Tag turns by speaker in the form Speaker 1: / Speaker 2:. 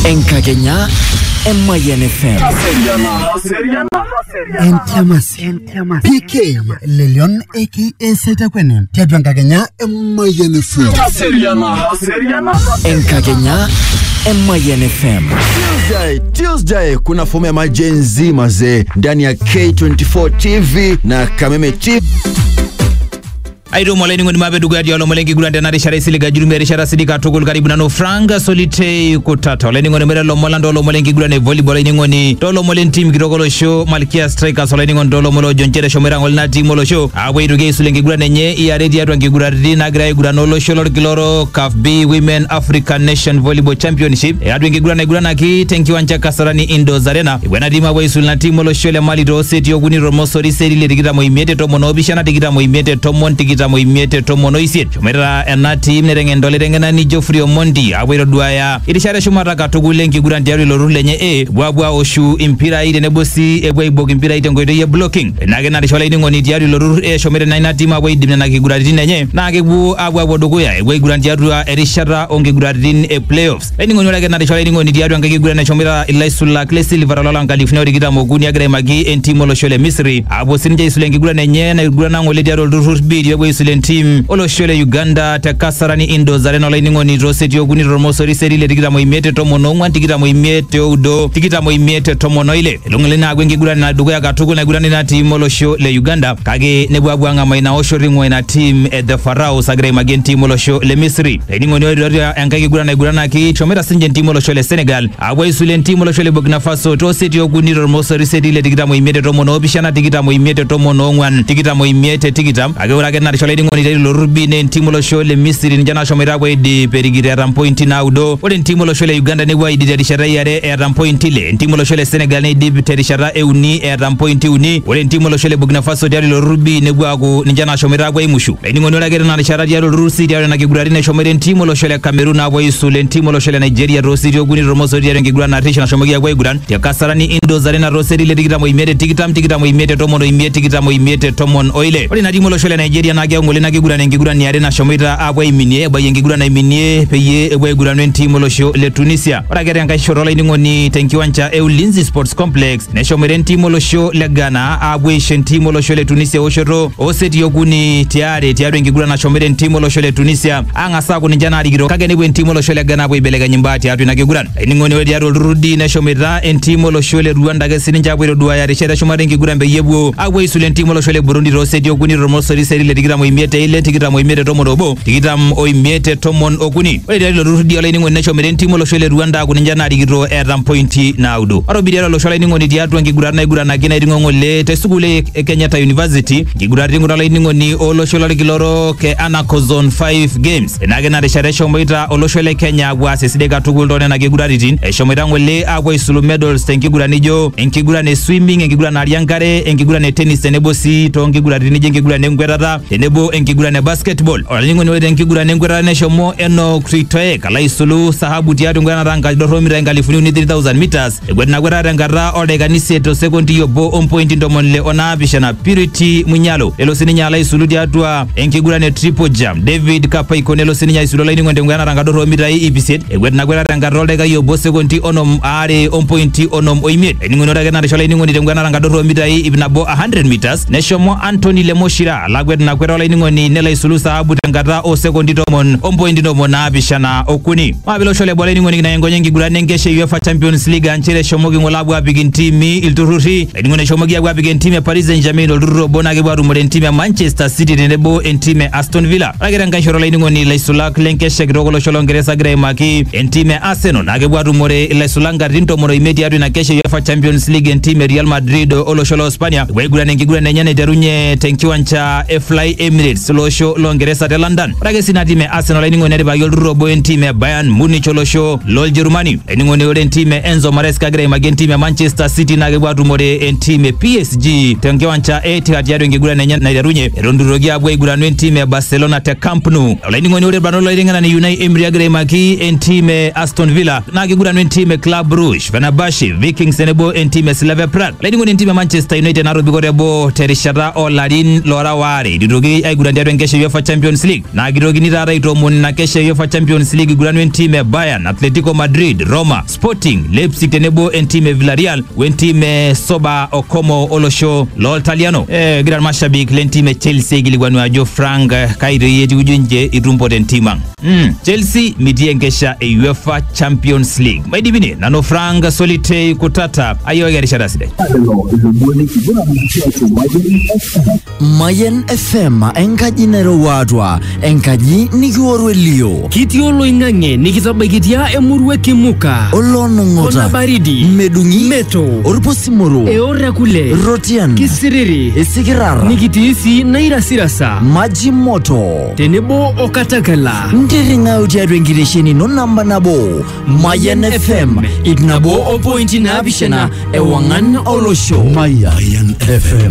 Speaker 1: Enkakenya Mayan FM.
Speaker 2: Entiamas. PK Lelion aka Seta Kwene. Tiadwa Enkakenya Mayan FM.
Speaker 1: Enkakenya Mayan FM.
Speaker 3: Tuesday kuna fomu ya majenzi mazee ndani ya K24 TV na Kameme TV.
Speaker 4: Aido moleni ngoni mabe dugu ya molengi gurande na rishara isiliga jurumbe rishara sidika tugul karibu na no franga solite kutata oleni ngoni mere lo molando lo molengi gurande volleyball ini ngoni tolo molen team kirogolo show Malkia Strikers oleni ngoni tolo molo jonjere shomera ngolna team molo show awe iruge isulengi gurande nye iya redi yatu angi guradi na gra gurano lo show lor kiloro CAF B Women African Nation Volleyball Championship yatu angi gurane gurana ki tenki wancha Kasarani Indoors Arena wena dima wa isulna team molo show le mali do seti yoguni romoso riseri le digita mo imiete tomo no bishana digita mo imiete tomo digita mo imiete tomono isiet chomera ena team nerengendo lerengena ni Geoffrey Omondi awero duaya irishara shumara katugulengi gurandi yari lorulenye bwabwa oshu impira ide nebosi ebwe ibog impira ide ngoide ye blocking nagena rishola ini ngoni diari lorur chomera naina team abwe idimna na kiguradi nenye nagebu abwa bodogoya ebwe gurandi yari erishara onge guradi playoffs ini ngoni nagena rishola ini ngoni diari angege gurana chomera ilaisula klesi livaralola ngalifuna origida moguni agre magi team olo shole Misri abo sinje isulengi gurana nenye na gurana ngole diari lorur bidi ebwe team oloshole Uganda takasarani Indoors Arena line ngoni roseti yoguni romoso riseri le tikita mo imiete tomono ngwa tikita mo imiete udo tikita mo imiete tomono ile lungulena agwengi gurana na dugo ya katugo na gurana na team oloshole Uganda kage nebwabwa ngama ina oshoringwe na team the Pharaohs agre magen team oloshole Misri line ngoni angage gurana ki chomera sinje team oloshole Senegal abwe sulen team oloshole Burkina Faso roseti yoguni romoso riseri le tikita mo imiete tomono bishana tikita mo imiete tomono ngwan tikita mo imiete tikita age urage na rishola ngoni dai lo rubine timulo shole Misri njana shomera kwa idi perigire rampoint na udo ode timulo shole Uganda ne wa idi rishara yare rampoint ile timulo shole Senegal ne idi terishara euni rampoint uni ode timulo shole Burkina Faso dai lo rubine bwago njana shomera kwa imushu eni ngoni lagere na rishara yare Rusi dai na kigurari ne shomere timulo shole Cameroon na wa isule timulo shole Nigeria Rosi yoguni romoso dai ngigurana na risha na shomogia kwa iguran ya Kasarani Indoors Arena Roseri le digita mo imete tikita mo imete tomono imete tikita mo imete tomon oile ode na timulo shole Nigeria na gya ngole na gigurana ngigurana yare na shomira abwa iminie ba yengigurana iminie peye ebwe gurana team losho le Tunisia oragere nga shorola ingoni tenkiwancha Ulinzi Sports Complex ne shomere team losho le Ghana abwe shen team losho le Tunisia oshoro oseti yoguni tiare ngigurana shomere team losho le Tunisia anga sa kuninjana aligiro kage ne bwe team losho le Ghana abwe belega nyimbati atu na gigurana ingoni wedi yaro rudi ne shomira team losho le Rwanda ga sininja abwe duwa yare sheda shomare ngigurana be yebwo abwe sulen team losho le Burundi roseti yoguni romosori seri le digira mo imiete ile tikita mo imiete tomo robo tikitam o imiete tomon okuni ole dali lo rudi ole ningo necho meren timo lo shole Rwanda kuninjana aligiro point na udo aro bidialo lo shole ningo ni diatu ngigurana gina idingo le tesugule Kenyatta University ngigurana ngura le ningo ni olo shole giloro ke Anako Zone 5 games enagena de sharesho moita olo shole Kenya bwase sidega tuguldo na giguraritin eshomoita ngole agwa isulu medals ngiguranijo ngigurane swimming ngigurana ariangare ngigurane tennis enebosi to ngigurani ngigurane ngwerata enebo ngigurane basketball olingo ni wede ngigurane ngwerane shomo eno kritoe kala isulu sahabu tiatu ngwana ranga doromira ngalifuni ni 3000 meters egwena gwerara ngara odeganise to second yobo on point ndomonle ona bishana Purity Munyalo elo sininya isulu diatwa ngigurane triple jump David Kapai konelo sininya isulu laini ngwende ngwana ranga doromira ibiset egwena gwerara ngara odega yobo second onom are on point onom oimet ningono daga na shola ningono ngwana ranga doromira ibnabo 100 meters neshomo Anthony Lemoshira lagwena gwera laini ngoni nela isulu sahabu ngara o second domon on point domon abishana okuni mabilo shole bola ningono na yengo nyengi gurane ngeshe UEFA Champions League anchire shomogi ngolabu abigin timi ilturuhi ningono shomogi abigin timi Paris Saint-Germain oluro bona ge baru moden timi Manchester City nebo entime Aston Villa agera ngashoro ningono la isula klenkeshe grogolo sholo ngeresa gre maki entime Arsenal nage baru more la isula ngarinto moro immediate na keshe UEFA Champions League entime Real Madrid olo sholo Spania we gurane ngigurane nyane derunye tenkiwancha Fly Emirates lo sho longeresa de London rage sinatime Arsenal ningo ne ba yolro bo entime Bayern Munich lo sho lol Germany ningo ne ole entime Enzo Maresca gre magentime Manchester City nage bwatu more entime PSG tenkiwancha Etihad yado ngigurane nyane derunye rondurogi abwe gurane entime Barcelona te Camp Nou ole ningo ne ole Branolo lingana ni Unai Emery agre maki entime Aston Villa nage gurane entime Club Brugge Fenerbahce Vikings nebo entime Slavia Prague ole ningo ne entime Manchester United na robi gorebo terishara Olarin Lora Ware dirogi kitoki aiguran tiatua enkesha UEFA Champions League na kitokini taata aitomon ina kesha UEFA Champions League iguran entim e Bayern, Atletico Madrid, Roma, Sporting, Leipzig tenebo entim e Villarreal wentim e Soba Okomo olosho loltaliano giran mashabik lentim e Chelsea giligwanu ajo Frank kairi yeti ujunje itumpo tentimang Chelsea mitie enkesha e UEFA Champions League maidibini nano Frank Solitei Kutata ayo gerishara sidai
Speaker 1: Mayan FM enkaji nairowuatua enkaji nikiorwelio
Speaker 5: Kiti oloing'ang'e nikitabaikitia emurua kimuka
Speaker 1: olonong'ota
Speaker 5: Ona baridi
Speaker 1: medung'i
Speaker 5: meto
Speaker 1: orposimoro
Speaker 5: eorra kule
Speaker 1: rotian
Speaker 5: kisiriri
Speaker 1: isikirar
Speaker 5: nikitiisi nairasirasa
Speaker 1: maji moto
Speaker 5: tenebo okatakala
Speaker 1: ntiring'au tiatua enkitesheni ino namba nabo Mayan FM ip nabo opointi naapishana ewang'an olosho Mayan FM